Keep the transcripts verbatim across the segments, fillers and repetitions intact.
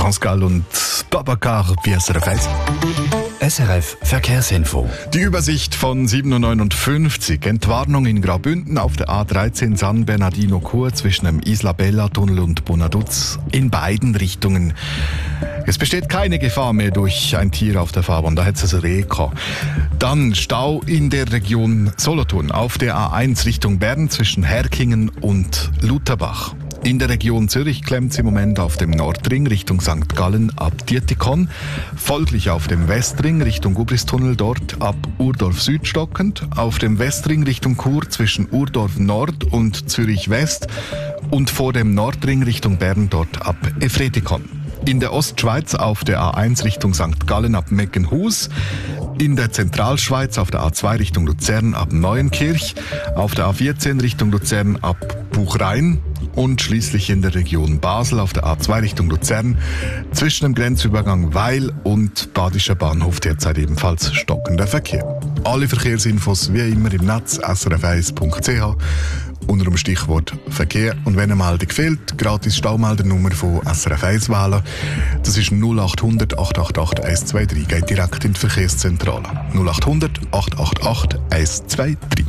Pascal und Babacar bei S R F eins. S R F Verkehrsinfo. Die Übersicht von sieben Uhr neunundfünfzig. Entwarnung in Graubünden auf der A dreizehn San Bernardino Chur zwischen dem Isla Bella Tunnel und Bonaduz in beiden Richtungen. Es besteht keine Gefahr mehr durch ein Tier auf der Fahrbahn, da hätte es ein Reh gehabt. Dann Stau in der Region Solothurn auf der A eins Richtung Bern zwischen Herkingen und Lutherbach. In der Region Zürich klemmt es im Moment auf dem Nordring Richtung Sankt Gallen ab Dietikon, folglich auf dem Westring Richtung Gubristunnel dort ab Urdorf Süd stockend, auf dem Westring Richtung Chur zwischen Urdorf Nord und Zürich West und vor dem Nordring Richtung Bern dort ab Efretikon. In der Ostschweiz auf der A eins Richtung Sankt Gallen ab Meckenhus, in der Zentralschweiz auf der A zwei Richtung Luzern ab Neuenkirch, auf der A vierzehn Richtung Luzern ab Buchrein und schließlich in der Region Basel auf der A zwei Richtung Luzern zwischen dem Grenzübergang Weil und Badischer Bahnhof derzeit ebenfalls stockender Verkehr. Alle Verkehrsinfos wie immer im Netz s r f eins punkt c h unter dem Stichwort Verkehr. Und wenn eine Meldung fehlt, gratis Staumeldernummer von S R F eins wählen. Das ist null acht hundert acht acht acht eins zwei drei. Geht direkt in die Verkehrszentrale. null acht hundert acht acht acht eins zwei drei.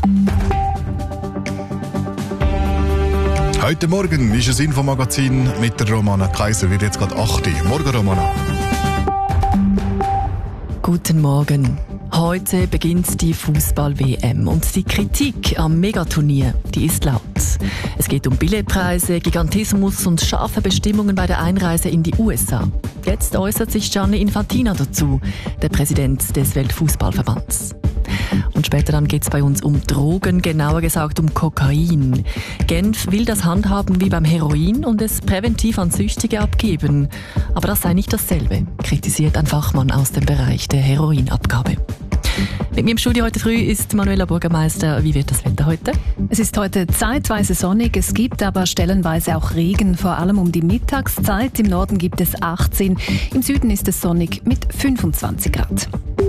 Heute Morgen ist ein Infomagazin mit der Romana Kaiser. Wird jetzt gerade acht Uhr. Morgen, Romana. Guten Morgen. Heute beginnt die Fußball-W M und die Kritik am Megaturnier, die ist laut. Es geht um Billetpreise, Gigantismus und scharfe Bestimmungen bei der Einreise in die U S A. Jetzt äußert sich Gianni Infantino dazu, der Präsident des Weltfußballverbands. Und später dann geht es bei uns um Drogen, genauer gesagt um Kokain. Genf will das handhaben wie beim Heroin und es präventiv an Süchtige abgeben. Aber das sei nicht dasselbe, kritisiert ein Fachmann aus dem Bereich der Heroinabgabe. Mit mir im Studio heute früh ist Manuela Bürgermeister. Wie wird das Wetter heute? Es ist heute zeitweise sonnig, es gibt aber stellenweise auch Regen, vor allem um die Mittagszeit. Im Norden gibt es achtzehn, im Süden ist es sonnig mit fünfundzwanzig Grad.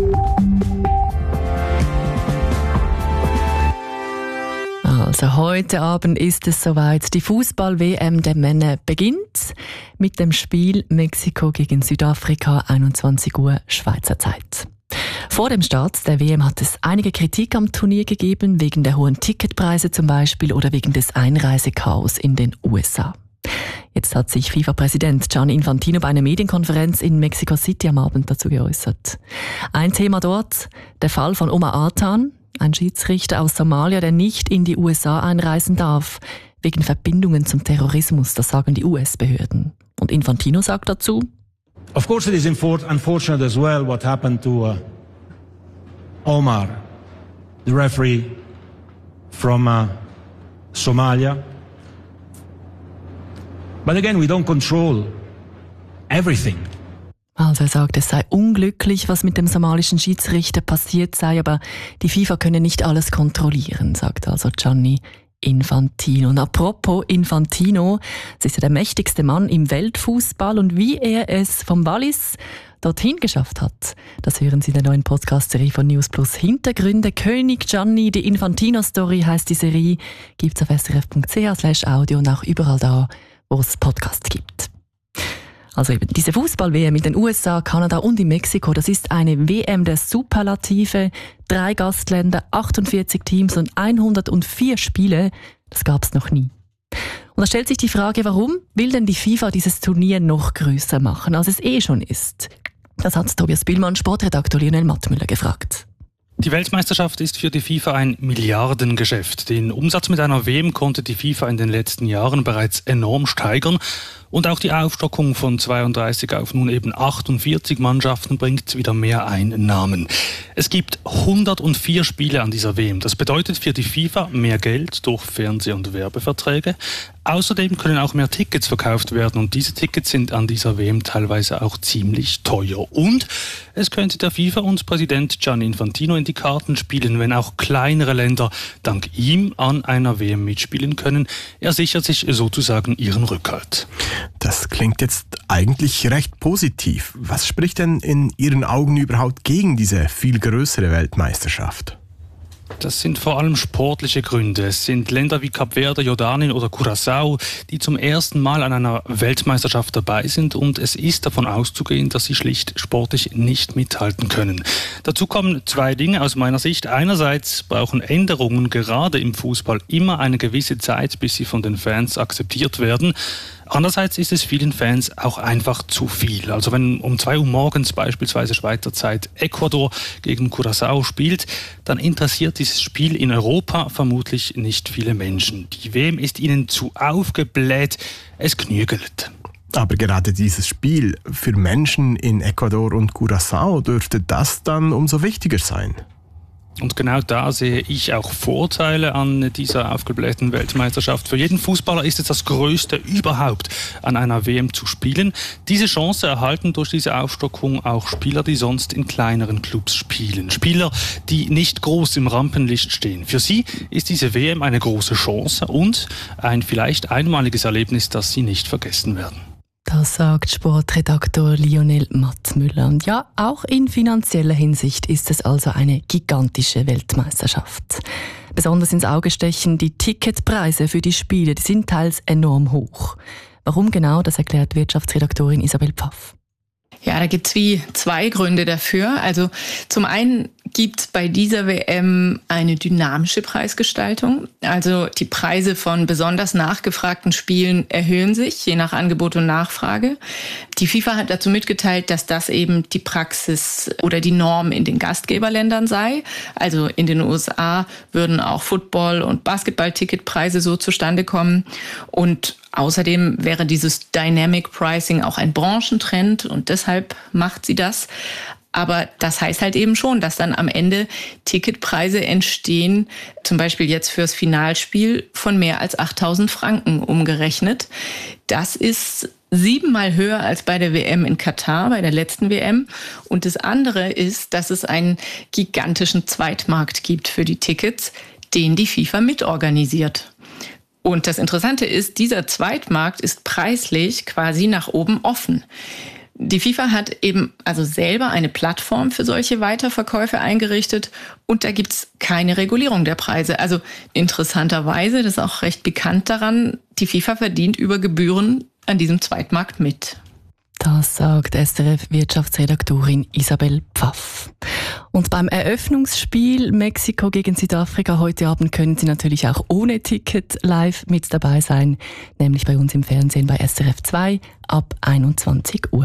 Also heute Abend ist es soweit. Die Fußball-W M der Männer beginnt mit dem Spiel Mexiko gegen Südafrika, einundzwanzig Uhr Schweizer Zeit. Vor dem Start der W M hat es einige Kritik am Turnier gegeben, wegen der hohen Ticketpreise zum Beispiel oder wegen des Einreisechaos in den U S A. Jetzt hat sich FIFA-Präsident Gianni Infantino bei einer Medienkonferenz in Mexico City am Abend dazu geäußert. Ein Thema dort, der Fall von Omar Artan, ein Schiedsrichter aus Somalia, der nicht in die U S A einreisen darf, wegen Verbindungen zum Terrorismus, das sagen die U S-Behörden. Und Infantino sagt dazu: Of course it is unfortunate as well what happened to uh, Omar, the referee from uh, Somalia. But again, we don't control everything. Also er sagt, es sei unglücklich, was mit dem somalischen Schiedsrichter passiert sei, aber die FIFA könne nicht alles kontrollieren, sagt also Gianni Infantino. Und apropos Infantino, es ist ja der mächtigste Mann im Weltfußball und wie er es vom Wallis dorthin geschafft hat, das hören Sie in der neuen Podcast-Serie von News Plus. Hintergründe, König Gianni, die Infantino-Story heisst die Serie, gibt es auf s r f punkt c h slash audio und auch überall da, wo es Podcasts gibt. Also eben diese Fußball-W M mit den U S A, Kanada und in Mexiko, das ist eine W M der Superlative. Drei Gastländer, achtundvierzig Teams und hundertvier Spiele. Das gab es noch nie. Und da stellt sich die Frage, warum will denn die FIFA dieses Turnier noch größer machen, als es eh schon ist? Das hat Tobias Billmann, Sportredaktor Lionel Mattmüller, gefragt. Die Weltmeisterschaft ist für die FIFA ein Milliardengeschäft. Den Umsatz mit einer W M konnte die FIFA in den letzten Jahren bereits enorm steigern. Und auch die Aufstockung von zweiunddreißig auf nun eben achtundvierzig Mannschaften bringt wieder mehr Einnahmen. Es gibt hundertvier Spiele an dieser W M. Das bedeutet für die FIFA mehr Geld durch Fernseh- und Werbeverträge. Außerdem können auch mehr Tickets verkauft werden und diese Tickets sind an dieser W M teilweise auch ziemlich teuer. Und es könnte der FIFA und Präsident Gianni Infantino in die Karten spielen, wenn auch kleinere Länder dank ihm an einer W M mitspielen können. Er sichert sich sozusagen ihren Rückhalt. Das klingt jetzt eigentlich recht positiv. Was spricht denn in Ihren Augen überhaupt gegen diese viel größere Weltmeisterschaft? Das sind vor allem sportliche Gründe. Es sind Länder wie Kap Verde, Jordanien oder Curaçao, die zum ersten Mal an einer Weltmeisterschaft dabei sind, und es ist davon auszugehen, dass sie schlicht sportlich nicht mithalten können. Dazu kommen zwei Dinge aus meiner Sicht. Einerseits brauchen Änderungen gerade im Fußball immer eine gewisse Zeit, bis sie von den Fans akzeptiert werden. Andererseits ist es vielen Fans auch einfach zu viel. Also wenn um zwei Uhr morgens beispielsweise Schweizer Zeit Ecuador gegen Curaçao spielt, dann interessiert dieses Spiel in Europa vermutlich nicht viele Menschen. Die W M ist ihnen zu aufgebläht, es knügelt. Aber gerade dieses Spiel für Menschen in Ecuador und Curaçao dürfte das dann umso wichtiger sein. Und genau da sehe ich auch Vorteile an dieser aufgeblähten Weltmeisterschaft. Für jeden Fußballer ist es das Größte überhaupt, an einer W M zu spielen. Diese Chance erhalten durch diese Aufstockung auch Spieler, die sonst in kleineren Clubs spielen. Spieler, die nicht groß im Rampenlicht stehen. Für sie ist diese W M eine große Chance und ein vielleicht einmaliges Erlebnis, das sie nicht vergessen werden. Das sagt Sportredaktor Lionel Matzmüller. Und ja, auch in finanzieller Hinsicht ist es also eine gigantische Weltmeisterschaft. Besonders ins Auge stechen die Ticketpreise für die Spiele. Die sind teils enorm hoch. Warum genau, das erklärt Wirtschaftsredaktorin Isabel Pfaff. Ja, da gibt's wie zwei Gründe dafür. Also zum einen gibt's bei dieser W M eine dynamische Preisgestaltung. Also die Preise von besonders nachgefragten Spielen erhöhen sich, je nach Angebot und Nachfrage. Die FIFA hat dazu mitgeteilt, dass das eben die Praxis oder die Norm in den Gastgeberländern sei. Also in den U S A würden auch Football- und Basketball-Ticketpreise so zustande kommen. Und außerdem wäre dieses Dynamic Pricing auch ein Branchentrend und deshalb macht sie das. Aber das heißt halt eben schon, dass dann am Ende Ticketpreise entstehen, zum Beispiel jetzt fürs Finalspiel von mehr als achttausend Franken umgerechnet. Das ist siebenmal höher als bei der W M in Katar, bei der letzten W M. Und das andere ist, dass es einen gigantischen Zweitmarkt gibt für die Tickets, den die FIFA mitorganisiert. Und das Interessante ist, dieser Zweitmarkt ist preislich quasi nach oben offen. Die FIFA hat eben also selber eine Plattform für solche Weiterverkäufe eingerichtet und da gibt's keine Regulierung der Preise. Also interessanterweise, das ist auch recht bekannt daran, die FIFA verdient über Gebühren an diesem Zweitmarkt mit. Das sagt S R F-Wirtschaftsredaktorin Isabel Pfaff. Und beim Eröffnungsspiel Mexiko gegen Südafrika heute Abend können Sie natürlich auch ohne Ticket live mit dabei sein, nämlich bei uns im Fernsehen bei S R F zwei ab einundzwanzig Uhr.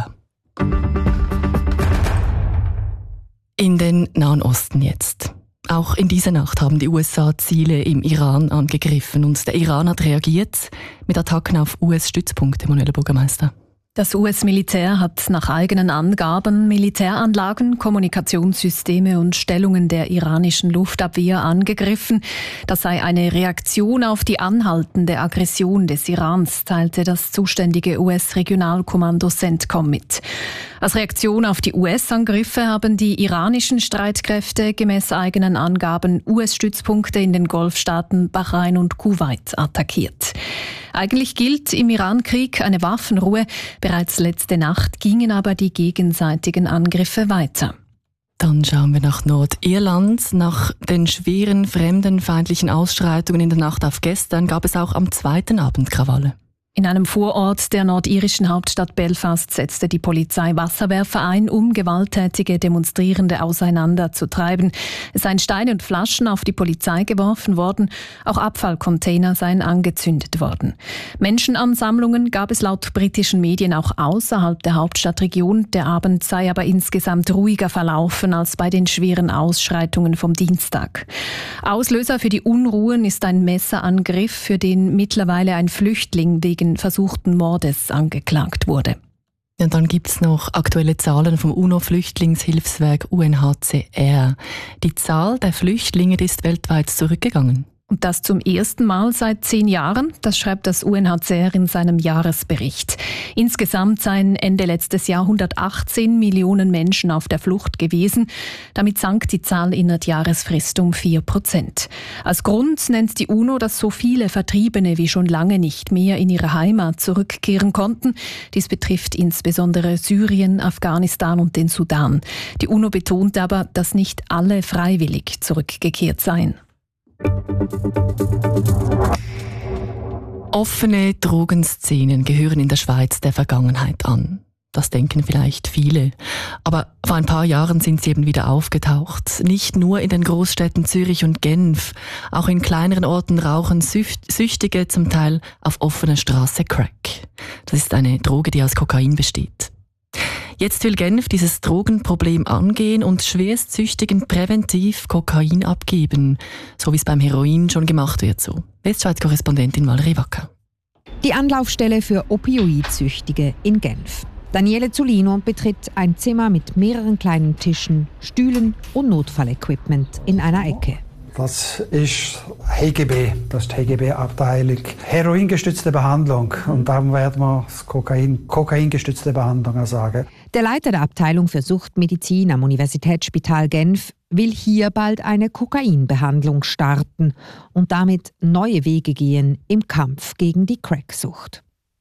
In den Nahen Osten jetzt. Auch in dieser Nacht haben die U S A Ziele im Iran angegriffen und der Iran hat reagiert mit Attacken auf U S-Stützpunkte, Manuela Bürgermeister. Das U S-Militär hat nach eigenen Angaben Militäranlagen, Kommunikationssysteme und Stellungen der iranischen Luftabwehr angegriffen. Das sei eine Reaktion auf die anhaltende Aggression des Irans, teilte das zuständige U S-Regionalkommando CENTCOM mit. Als Reaktion auf die U S-Angriffe haben die iranischen Streitkräfte gemäß eigenen Angaben U S-Stützpunkte in den Golfstaaten Bahrain und Kuwait attackiert. Eigentlich gilt im Iran-Krieg eine Waffenruhe. Bereits letzte Nacht gingen aber die gegenseitigen Angriffe weiter. Dann schauen wir nach Nordirland. Nach den schweren fremdenfeindlichen Ausschreitungen in der Nacht auf gestern gab es auch am zweiten Abend Krawalle. In einem Vorort der nordirischen Hauptstadt Belfast setzte die Polizei Wasserwerfer ein, um gewalttätige Demonstrierende auseinanderzutreiben. Es seien Steine und Flaschen auf die Polizei geworfen worden, auch Abfallcontainer seien angezündet worden. Menschenansammlungen gab es laut britischen Medien auch außerhalb der Hauptstadtregion. Der Abend sei aber insgesamt ruhiger verlaufen als bei den schweren Ausschreitungen vom Dienstag. Auslöser für die Unruhen ist ein Messerangriff, für den mittlerweile ein Flüchtling wegen versuchten Mordes angeklagt wurde. Und dann gibt es noch aktuelle Zahlen vom UNO-Flüchtlingshilfswerk U N H C R. Die Zahl der Flüchtlinge ist weltweit zurückgegangen. Und das zum ersten Mal seit zehn Jahren, das schreibt das U N H C R in seinem Jahresbericht. Insgesamt seien Ende letztes Jahr hundertachtzehn Millionen Menschen auf der Flucht gewesen. Damit sank die Zahl in der Jahresfrist um vier Prozent. Als Grund nennt die UNO, dass so viele Vertriebene wie schon lange nicht mehr in ihre Heimat zurückkehren konnten. Dies betrifft insbesondere Syrien, Afghanistan und den Sudan. Die UNO betont aber, dass nicht alle freiwillig zurückgekehrt seien. Offene Drogenszenen gehören in der Schweiz der Vergangenheit an. Das denken vielleicht viele. Aber vor ein paar Jahren sind sie eben wieder aufgetaucht. Nicht nur in den Großstädten Zürich und Genf. Auch in kleineren Orten rauchen Süchtige zum Teil auf offener Straße Crack. Das ist eine Droge, die aus Kokain besteht. Jetzt will Genf dieses Drogenproblem angehen und Schwerstsüchtigen präventiv Kokain abgeben, so wie es beim Heroin schon gemacht wird. So. Westschweiz-Korrespondentin Valerie Wacker. Die Anlaufstelle für Opioidsüchtige in Genf. Daniele Zulino betritt ein Zimmer mit mehreren kleinen Tischen, Stühlen und Notfallequipment in einer Ecke. Das ist H G B, das ist die H G B-Abteilung. Heroingestützte Behandlung. Und darum werden wir das Kokain, kokaingestützte Behandlung sagen. Der Leiter der Abteilung für Suchtmedizin am Universitätsspital Genf will hier bald eine Kokainbehandlung starten und damit neue Wege gehen im Kampf gegen die Cracksucht.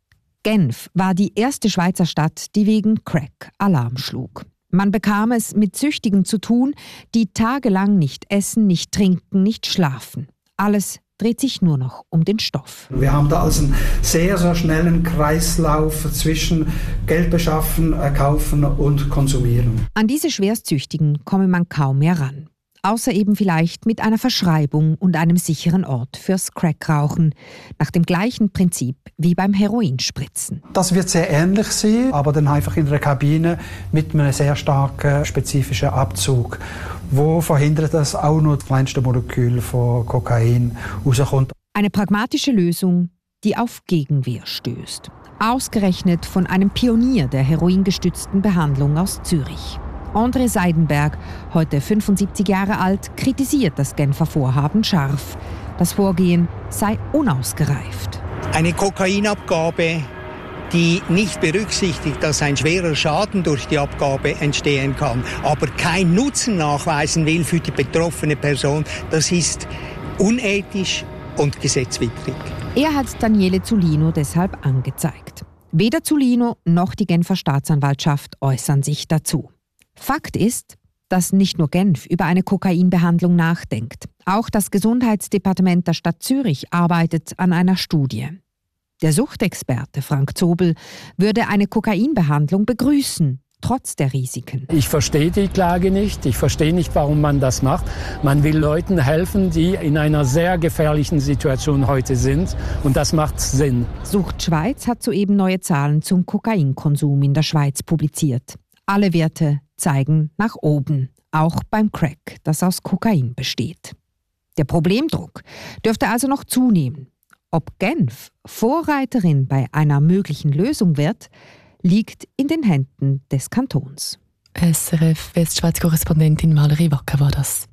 Genf war die erste Schweizer Stadt, die wegen Crack Alarm schlug. Man bekam es mit Süchtigen zu tun, die tagelang nicht essen, nicht trinken, nicht schlafen. Alles dreht sich nur noch um den Stoff. Wir haben da also einen sehr, sehr schnellen Kreislauf zwischen Geld beschaffen, kaufen und konsumieren. An diese Schwerstsüchtigen komme man kaum mehr ran. Außer eben vielleicht mit einer Verschreibung und einem sicheren Ort fürs Crackrauchen. Nach dem gleichen Prinzip wie beim Heroinspritzen. Das wird sehr ähnlich sein, aber dann einfach in einer Kabine mit einem sehr starken spezifischen Abzug, wo verhindert, dass auch nur das kleinste Molekül von Kokain rauskommt. Eine pragmatische Lösung, die auf Gegenwehr stößt. Ausgerechnet von einem Pionier der heroingestützten Behandlung aus Zürich. André Seidenberg, heute fünfundsiebzig Jahre alt, kritisiert das Genfer Vorhaben scharf. Das Vorgehen sei unausgereift. Eine Kokainabgabe, die nicht berücksichtigt, dass ein schwerer Schaden durch die Abgabe entstehen kann, aber keinen Nutzen nachweisen will für die betroffene Person, das ist unethisch und gesetzwidrig. Er hat Daniele Zulino deshalb angezeigt. Weder Zulino noch die Genfer Staatsanwaltschaft äußern sich dazu. Fakt ist, dass nicht nur Genf über eine Kokainbehandlung nachdenkt. Auch das Gesundheitsdepartement der Stadt Zürich arbeitet an einer Studie. Der Suchtexperte Frank Zobel würde eine Kokainbehandlung begrüßen, trotz der Risiken. Ich verstehe die Klage nicht. Ich verstehe nicht, warum man das macht. Man will Leuten helfen, die in einer sehr gefährlichen Situation heute sind. Und das macht Sinn. Sucht Schweiz hat soeben neue Zahlen zum Kokainkonsum in der Schweiz publiziert. Alle Werte zeigen nach oben, auch beim Crack, das aus Kokain besteht. Der Problemdruck dürfte also noch zunehmen. Ob Genf Vorreiterin bei einer möglichen Lösung wird, liegt in den Händen des Kantons. S R F-Westschweiz-Korrespondentin Valerie Wacker war das.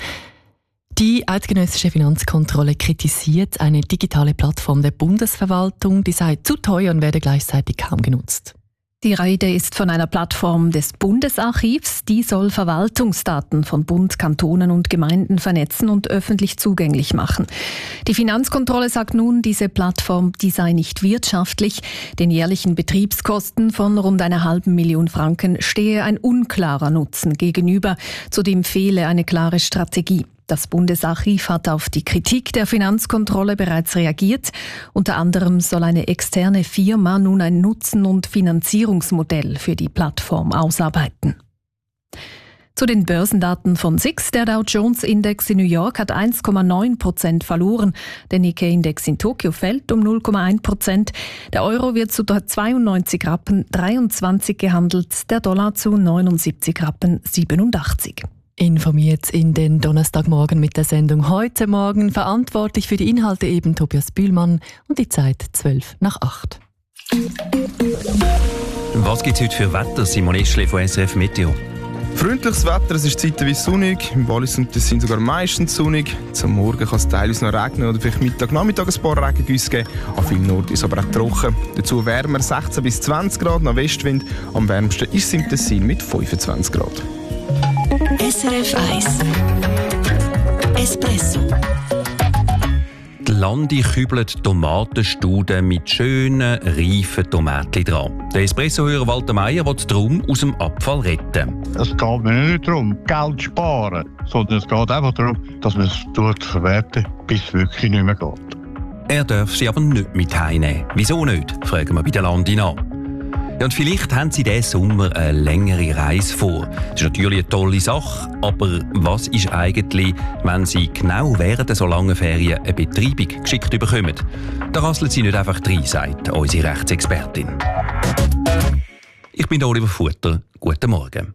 Die eidgenössische Finanzkontrolle kritisiert eine digitale Plattform der Bundesverwaltung, die sei zu teuer und werde gleichzeitig kaum genutzt. Die Rede ist von einer Plattform des Bundesarchivs, die soll Verwaltungsdaten von Bund, Kantonen und Gemeinden vernetzen und öffentlich zugänglich machen. Die Finanzkontrolle sagt nun, diese Plattform, die sei nicht wirtschaftlich. Den jährlichen Betriebskosten von rund einer halben Million Franken stehe ein unklarer Nutzen gegenüber. Zudem fehle eine klare Strategie. Das Bundesarchiv hat auf die Kritik der Finanzkontrolle bereits reagiert. Unter anderem soll eine externe Firma nun ein Nutzen- und Finanzierungsmodell für die Plattform ausarbeiten. Zu den Börsendaten von S I X. Der Dow Jones Index in New York hat eins Komma neun Prozent verloren. Der Nikkei-Index in Tokio fällt um null Komma eins Prozent. Der Euro wird zu zweiundneunzig Rappen dreiundzwanzig gehandelt, der Dollar zu neunundsiebzig Rappen siebenundachtzig. Informiert in den Donnerstagmorgen mit der Sendung «Heute Morgen». Verantwortlich für die Inhalte eben Tobias Bühlmann und die Zeit zwölf nach acht. Was gibt es heute für Wetter? Simon Eschle von S R F Meteo. Freundliches Wetter, es ist zeitweise sonnig, im Wallis und Tessin sogar meistens sonnig. Zum Morgen kann es teilweise noch regnen oder vielleicht Mittag, Nachmittag ein paar Regengüsse geben. An vielen Orten ist es aber auch trocken. Dazu wärmer sechzehn bis zwanzig Grad, nach Westwind. Am wärmsten ist es im Tessin mit fünfundzwanzig Grad. S R F eins Espresso. Die Landi kübelt Tomatenstuden mit schönen, reifen Tomaten dran. Der Espresso-Hörer Walter Meier will darum aus dem Abfall retten. Es geht mir nicht darum, Geld zu sparen, sondern es geht einfach darum, dass man es dort verwerten, bis es wirklich nicht mehr geht. Er darf sie aber nicht mit heimnehmen. Wieso nicht? Fragen wir bei der Landi nach. Ja, und vielleicht haben Sie diesen Sommer eine längere Reise vor. Das ist natürlich eine tolle Sache, aber was ist eigentlich, wenn Sie genau während so langen Ferien eine Betreibung geschickt bekommen? Da rasseln Sie nicht einfach rein, sagt unsere Rechtsexpertin. Ich bin Oliver Futter. Guten Morgen.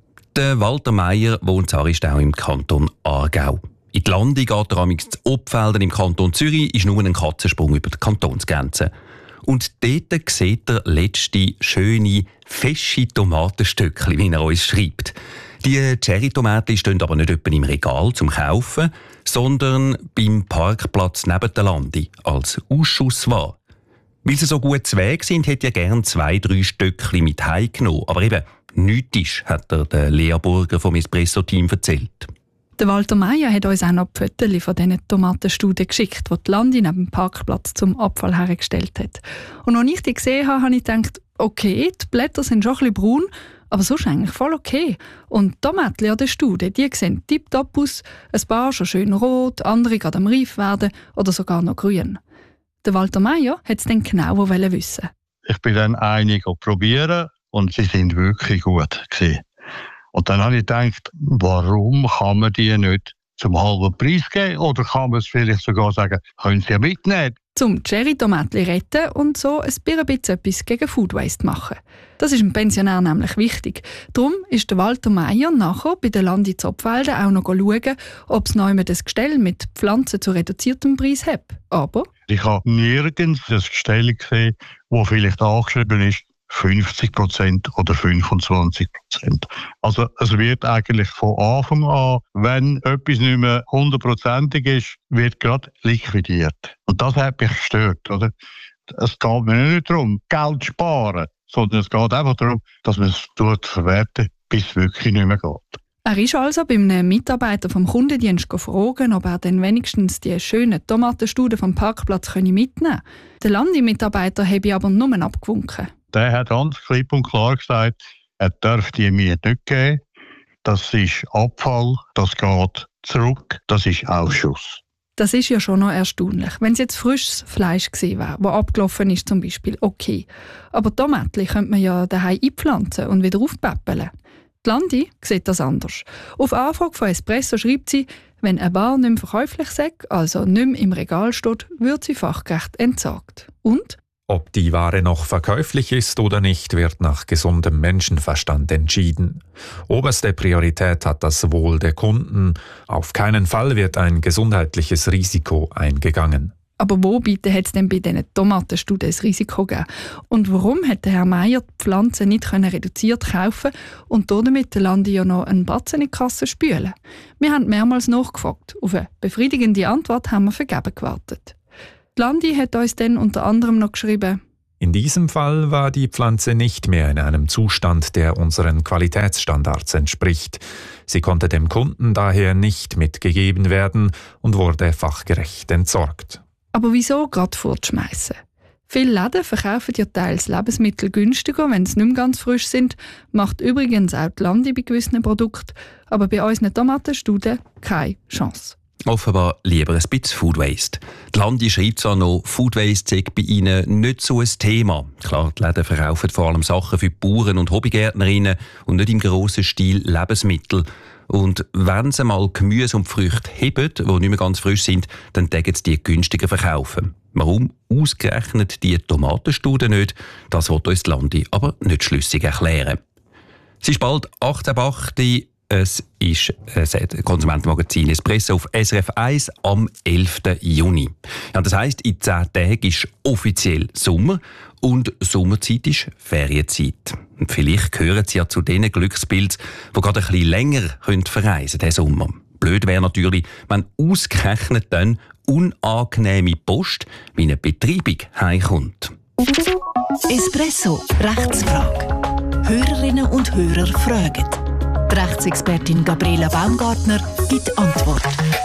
Der Walter Meier wohnt auch im Kanton Aargau. In die Landi geht er amigs zu Obfelden im Kanton Zürich, ist nur ein Katzensprung über die Kantonsgrenze. Und dort sieht er letzte schöne, fesche Tomatenstückchen, wie er uns schreibt. Die Cherry-Tomaten stehen aber nicht etwa im Regal zum Kaufen, sondern beim Parkplatz neben der Landi als Ausschussware. Weil sie so gut zu Weg sind, hätte er gerne zwei, drei Stückchen mit heimgenommen. Aber eben, nichts ist, hat er der Lea Burger vom Espresso-Team erzählt. Der Walter Meier hat uns auch noch die Fotos von diesen Tomatenstuden geschickt, die die Landi neben dem Parkplatz zum Abfall hergestellt hat. Und als ich die gesehen habe, habe ich gedacht, okay, die Blätter sind schon ein bisschen braun, aber sonst eigentlich voll okay. Und die Tomaten an der Stude, die sehen tipptopp aus, ein paar schon schön rot, andere gerade am reif werden oder sogar noch grün. Der Walter Meier hat es dann genau wissen. Ich bin dann einige probieren und sie sind wirklich gut gewesen. Und dann habe ich gedacht, warum kann man die nicht zum halben Preis geben? Oder kann man es vielleicht sogar sagen, können Sie ja mitnehmen? Zum Cherry-Tomaten retten und so ein bisschen etwas gegen Food Waste machen. Das ist dem Pensionär nämlich wichtig. Darum ist der Walter Meier nachher bei der Landi Zopfelden auch noch schauen, ob es noch einmal das Gestell mit Pflanzen zu reduziertem Preis hat. Aber ich habe nirgends das Gestell gesehen, wo vielleicht angeschrieben ist, fünfzig Prozent oder fünfundzwanzig Prozent. Also es wird eigentlich von Anfang an, wenn etwas nicht mehr hundertprozentig ist, wird gerade liquidiert. Und das hat mich gestört. Oder? Es geht mir nicht darum, Geld zu sparen, sondern es geht einfach darum, dass man es dort verwerten, bis es wirklich nicht mehr geht. Er ist also bei einem Mitarbeiter vom Kundendienst gefragt, ob er dann wenigstens die schönen Tomatenstuden vom Parkplatz mitnehmen könne. Der Landi-Mitarbeiter habe aber nur abgewunken. Der hat ganz klipp und klar gesagt, er darf die mir nicht geben. Das ist Abfall, das geht zurück, das ist Ausschuss. Das ist ja schon noch erstaunlich. Wenn es jetzt frisches Fleisch gewesen wäre, das abgelaufen ist zum Beispiel, okay. Aber Tomaten könnte man ja daheim einpflanzen und wieder aufpäppeln. Die Landi sieht das anders. Auf Anfrage von Espresso schreibt sie, wenn eine Ware nicht mehr verkäuflich sei, also nicht mehr im Regal steht, wird sie fachgerecht entsorgt. Und ob die Ware noch verkäuflich ist oder nicht, wird nach gesundem Menschenverstand entschieden. Oberste Priorität hat das Wohl der Kunden. Auf keinen Fall wird ein gesundheitliches Risiko eingegangen. Aber wo bitte hat es denn bei diesen Tomatenstuden ein Risiko gegeben? Und warum hat der Herr Meier die Pflanzen nicht reduziert kaufen und damit der Landi ja noch einen Batzen in die Kasse spülen? Wir haben mehrmals nachgefragt. Auf eine befriedigende Antwort haben wir vergeben gewartet. Die Landi hat uns dann unter anderem noch geschrieben: In diesem Fall war die Pflanze nicht mehr in einem Zustand, der unseren Qualitätsstandards entspricht. Sie konnte dem Kunden daher nicht mitgegeben werden und wurde fachgerecht entsorgt. Aber wieso gerade fortschmeißen? Viele Läden verkaufen ja teils Lebensmittel günstiger, wenn sie nicht mehr ganz frisch sind. Macht übrigens auch die Landi bei gewissen Produkten. Aber bei unseren Tomatenstuden keine Chance. Offenbar lieber ein bisschen Food Waste. Die Landi schreibt zwar noch, Food Waste sei bei ihnen nicht so ein Thema. Klar, die Läden verkaufen vor allem Sachen für die Bauern und Hobbygärtnerinnen und nicht im grossen Stil Lebensmittel. Und wenn sie mal Gemüse und Früchte heben, die nicht mehr ganz frisch sind, dann tägen sie die günstiger verkaufen. Warum ausgerechnet die Tomatenstuden nicht, das will uns die Landi aber nicht schlüssig erklären. Es ist bald achtzehn Uhr acht. Es ist das Konsumentenmagazin Espresso auf S R F eins am elften Juni. Ja, das heisst, in zehn Tagen ist offiziell Sommer und Sommerzeit ist Ferienzeit. Und vielleicht gehören sie ja zu den Glückspilzen, die gerade ein bisschen länger verreisen können diesen Sommer. Blöd wäre natürlich, wenn ausgerechnet dann unangenehme Post wie eine Betreibung heimkommt. Espresso, Rechtsfrage. Hörerinnen und Hörer fragen. Die Rechtsexpertin Gabriela Baumgartner gibt Antwort.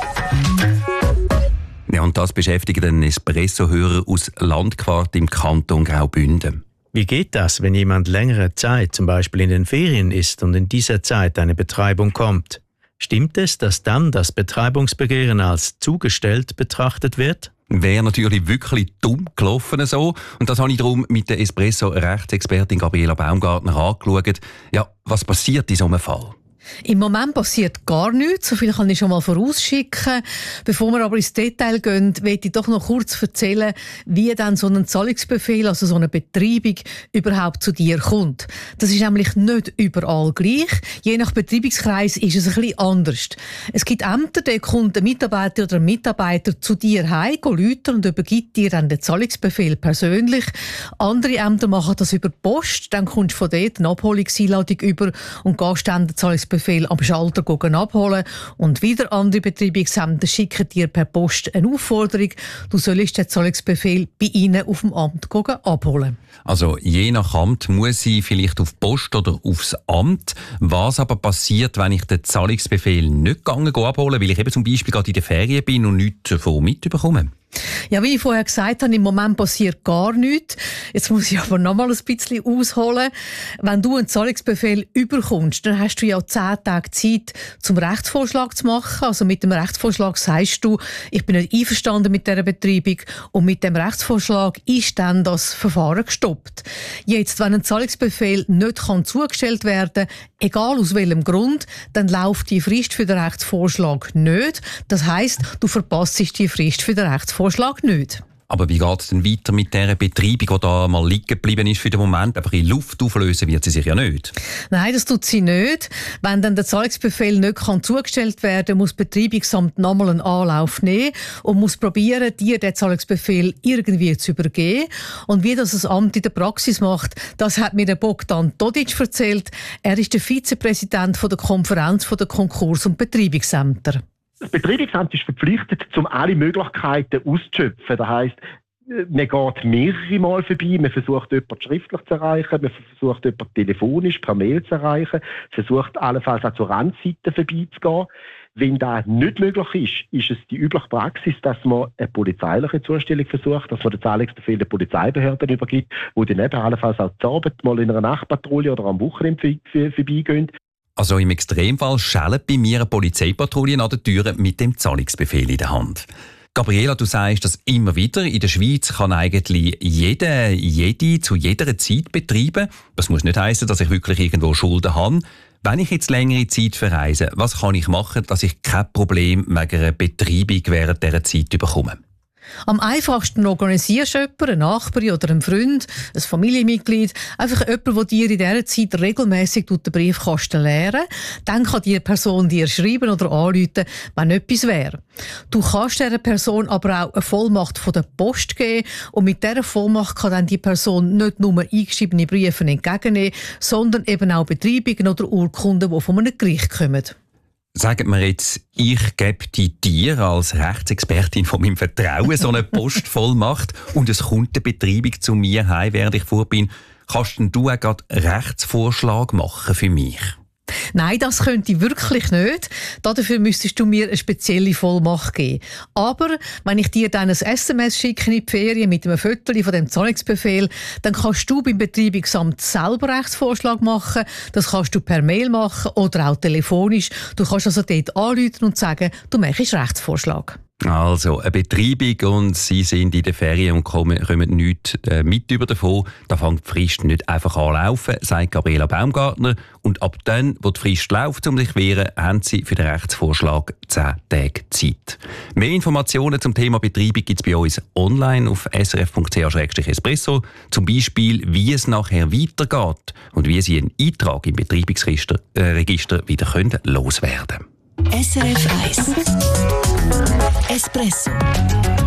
Ja, und das beschäftigt einen Espresso-Hörer aus Landquart im Kanton Graubünden. Wie geht das, wenn jemand längere Zeit, zum Beispiel in den Ferien ist und in dieser Zeit eine Betreibung kommt? Stimmt es, dass dann das Betreibungsbegehren als zugestellt betrachtet wird? Wäre natürlich wirklich dumm gelaufen so. Und das habe ich darum mit der Espresso-Rechtsexpertin Gabriela Baumgartner angeschaut. Ja, was passiert in so einem Fall? Im Moment passiert gar nichts, so viel kann ich schon mal vorausschicken. Bevor wir aber ins Detail gehen, möchte ich doch noch kurz erzählen, wie dann so ein Zahlungsbefehl, also so eine Betreibung, überhaupt zu dir kommt. Das ist nämlich nicht überall gleich. Je nach Betreibungskreis ist es ein bisschen anders. Es gibt Ämter, da kommt ein Mitarbeiter oder ein Mitarbeiter zu dir heim, läuten und übergibt dir dann den Zahlungsbefehl persönlich. Andere Ämter machen das über Post, dann kommst du von dort eine Abholungseinladung über und gehst dann den Zahlungsbefehl am Schalter abholen. Und wieder andere Betreibungsämter schicken dir per Post eine Aufforderung, du sollst den Zahlungsbefehl bei ihnen auf dem Amt abholen. Also je nach Amt muss ich vielleicht auf Post oder aufs Amt. Was aber passiert, wenn ich den Zahlungsbefehl nicht gegangen abholen, weil ich eben zum Beispiel gerade in der Ferien bin und nichts davon mitbekomme? Ja, wie ich vorher gesagt habe, im Moment passiert gar nichts. Jetzt muss ich aber noch mal ein bisschen ausholen. Wenn du einen Zahlungsbefehl überkommst, dann hast du ja zehn Tage Zeit, zum Rechtsvorschlag zu machen. Also mit dem Rechtsvorschlag sagst du, ich bin nicht einverstanden mit dieser Betreibung und mit dem Rechtsvorschlag ist dann das Verfahren gestoppt. Jetzt, wenn ein Zahlungsbefehl nicht kann zugestellt werden kann, egal aus welchem Grund, dann läuft die Frist für den Rechtsvorschlag nicht. Das heisst, du verpasst die Frist für den Rechtsvorschlag nicht. Aber wie geht es denn weiter mit dieser Betreibung, die da mal liegen geblieben ist für den Moment? Einfach in Luft auflösen wird sie sich ja nicht. Nein, das tut sie nicht. Wenn dann der Zahlungsbefehl nicht kann zugestellt werden kann, muss das Betreibungsamt nochmal einen Anlauf nehmen und muss probieren, dir den Zahlungsbefehl irgendwie zu übergeben. Und wie das das Amt in der Praxis macht, das hat mir der Bogdan Todic erzählt. Er ist der Vizepräsident von der Konferenz der Konkurs- und Betreibungsämter. Das Betreibungsamt ist verpflichtet, um alle Möglichkeiten auszuschöpfen. Das heisst, man geht mehrere Mal vorbei, man versucht jemanden schriftlich zu erreichen, man versucht jemanden telefonisch, per Mail zu erreichen, versucht allenfalls auch zur Randseite vorbeizugehen. Wenn das nicht möglich ist, ist es die übliche Praxis, dass man eine polizeiliche Zustellung versucht, dass man den Zahlungsbefehl der Polizeibehörden übergibt, wo dann eben allenfalls auch zur Arbeit mal in einer Nachtpatrouille oder am Wochenende vorbeigehen. Also im Extremfall schellt bei mir eine Polizeipatrouille an der Tür mit dem Zahlungsbefehl in der Hand. Gabriela, du sagst das immer wieder. In der Schweiz kann eigentlich jeder, jede zu jeder Zeit betreiben. Das muss nicht heissen, dass ich wirklich irgendwo Schulden habe. Wenn ich jetzt längere Zeit verreise, was kann ich machen, dass ich kein Problem wegen einer Betreibung während dieser Zeit bekomme? Am einfachsten organisierst du jemanden, einen Nachbarn oder einen Freund, ein Familienmitglied, einfach jemanden, der dir in dieser Zeit regelmässig den Briefkasten leeren. Dann kann die Person dir schreiben oder anrufen, wenn etwas wäre. Du kannst dieser Person aber auch eine Vollmacht von der Post geben und mit dieser Vollmacht kann dann die Person nicht nur eingeschriebene Briefe entgegennehmen, sondern eben auch Betreibungen oder Urkunden, die von einem Gericht kommen. Sagen wir jetzt, ich gebe die dir als Rechtsexpertin von meinem Vertrauen so eine Postvollmacht und es kommt eine Betreibung zu mir heim, während ich vor bin. Kannst denn du auch gerade Rechtsvorschlag machen für mich? Nein, das könnte ich wirklich nicht. Dafür müsstest du mir eine spezielle Vollmacht geben. Aber wenn ich dir dann ein S M S schicke in die Ferien mit einem Foto von dem Zahlungsbefehl, dann kannst du beim Betreibungsamt selber Rechtsvorschlag machen. Das kannst du per Mail machen oder auch telefonisch. Du kannst also dort anrufen und sagen, du machst Rechtsvorschlag. Also, eine Betreibung und Sie sind in der Ferien und kommen, kommen nichts äh, mit über davon. Da fängt die Frist nicht einfach an laufen, sagt Gabriela Baumgartner. Und ab dann, wo die Frist läuft, um sich zu wehren, haben Sie für den Rechtsvorschlag zehn Tage Zeit. Mehr Informationen zum Thema Betreibung gibt es bei uns online auf s r f punkt c h slash espresso. Zum Beispiel, wie es nachher weitergeht und wie Sie einen Eintrag im Betreibungsregister äh, Register wieder können loswerden können. S R F eins Espresso.